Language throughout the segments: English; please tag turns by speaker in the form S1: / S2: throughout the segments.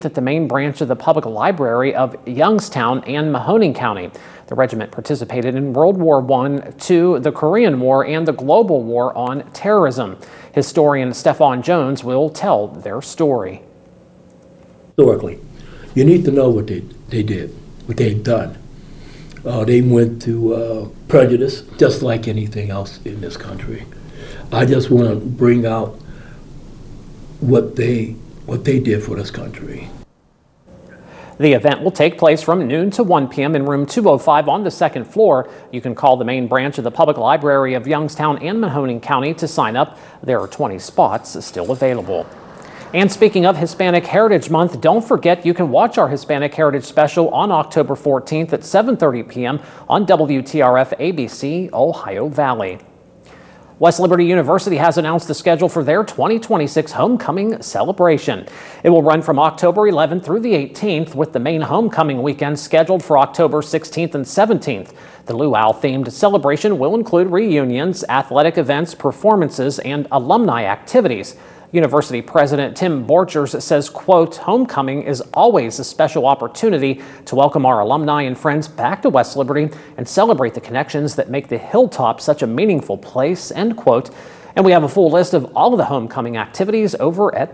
S1: at the main branch of the Public Library of Youngstown and Mahoning County. The regiment participated in World War I, II, the Korean War, and the Global War on Terrorism. Historian Stefan Jones will tell their story.
S2: Historically, you need to know what they did, what they've done. They went to prejudice just like anything else in this country. I just want to bring out what they did for this country.
S1: The event will take place from noon to 1 p.m. in room 205 on the second floor. You can call the main branch of the Public Library of Youngstown and Mahoning County to sign up. There are 20 spots still available. And speaking of Hispanic Heritage Month, don't forget you can watch our Hispanic Heritage Special on October 14th at 7:30 p.m. on WTRF ABC Ohio Valley. West Liberty University has announced the schedule for their 2026 homecoming celebration. It will run from October 11th through the 18th, with the main homecoming weekend scheduled for October 16th and 17th. The luau-themed celebration will include reunions, athletic events, performances, and alumni activities. University President Tim Borchers says, quote, "Homecoming is always a special opportunity to welcome our alumni and friends back to West Liberty and celebrate the connections that make the Hilltop such a meaningful place," end quote. And we have a full list of all of the homecoming activities over at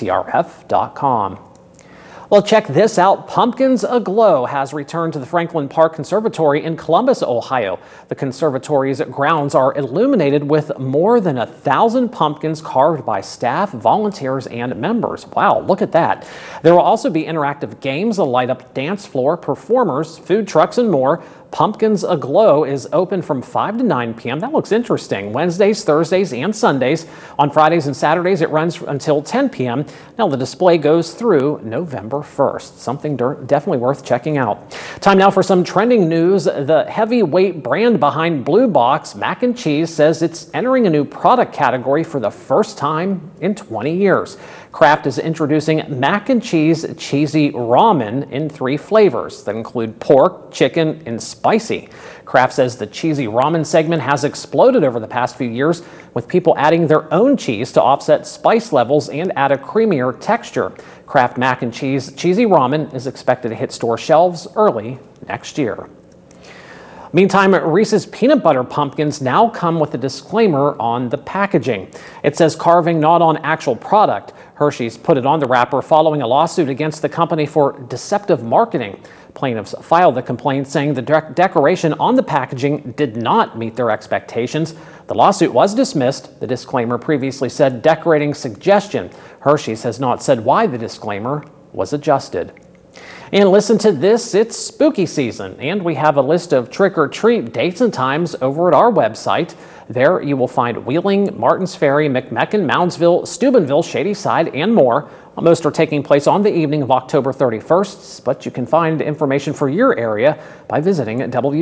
S1: WTRF.com. Well, check this out. Pumpkins Aglow has returned to the Franklin Park Conservatory in Columbus, Ohio. The conservatory's grounds are illuminated with more than 1,000 pumpkins carved by staff, volunteers, and members. Wow, look at that. There will also be interactive games, a light-up dance floor, performers, food trucks, and more. Pumpkins Aglow is open from 5 to 9 p.m. That looks interesting. Wednesdays, Thursdays, and Sundays. On Fridays and Saturdays, it runs until 10 p.m. Now, the display goes through November 1st. Something definitely worth checking out. Time now for some trending news. The heavyweight brand behind Blue Box Mac and Cheese says it's entering a new product category for the first time in 20 years. Kraft is introducing mac and cheese cheesy ramen in 3 flavors that include pork, chicken, and spicy. Kraft says the cheesy ramen segment has exploded over the past few years, with people adding their own cheese to offset spice levels and add a creamier texture. Kraft mac and cheese cheesy ramen is expected to hit store shelves early next year. Meantime, Reese's peanut butter pumpkins now come with a disclaimer on the packaging. It says carving not on actual product. Hershey's put it on the wrapper following a lawsuit against the company for deceptive marketing. Plaintiffs filed the complaint saying the decoration on the packaging did not meet their expectations. The lawsuit was dismissed. The disclaimer previously said decorating suggestion. Hershey's has not said why the disclaimer was adjusted. And listen to this, it's spooky season, and we have a list of trick-or-treat dates and times over at our website. There you will find Wheeling, Martins Ferry, McMecken, Moundsville, Steubenville, Shadyside, and more. Most are taking place on the evening of October 31st, but you can find information for your area by visiting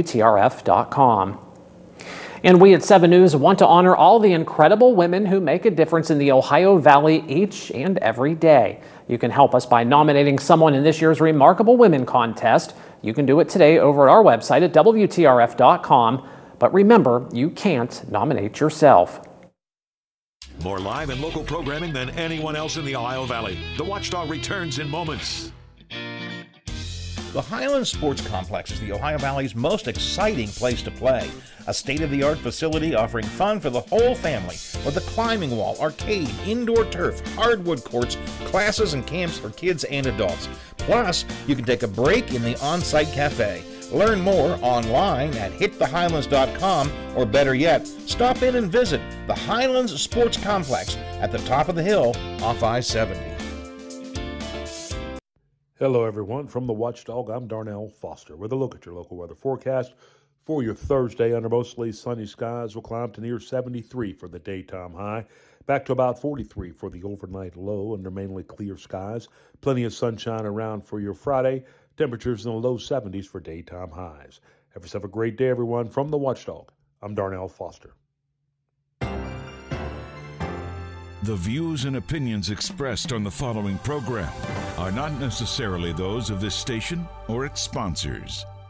S1: WTRF.com. And we at 7 News want to honor all the incredible women who make a difference in the Ohio Valley each and every day. You can help us by nominating someone in this year's Remarkable Women contest. You can do it today over at our website at WTRF.com. But remember, you can't nominate yourself.
S3: More live and local programming than anyone else in the Ohio Valley. The Watchdog returns in moments.
S4: The Highlands Sports Complex is the Ohio Valley's most exciting place to play. A state-of-the-art facility offering fun for the whole family with a climbing wall, arcade, indoor turf, hardwood courts, classes and camps for kids and adults. Plus, you can take a break in the on-site cafe. Learn more online at hitthehighlands.com, or better yet, stop in and visit the Highlands Sports Complex at the top of the hill off I-70.
S5: Hello, everyone. From the Watchdog, I'm Darnell Foster with a look at your local weather forecast for your Thursday. Under mostly sunny skies, will climb to near 73 for the daytime high, back to about 43 for the overnight low under mainly clear skies. Plenty of sunshine around for your Friday. Temperatures in the low 70s for daytime highs. Have yourself a great day, everyone. From the Watchdog, I'm Darnell Foster.
S3: The views and opinions expressed on the following program are not necessarily those of this station or its sponsors.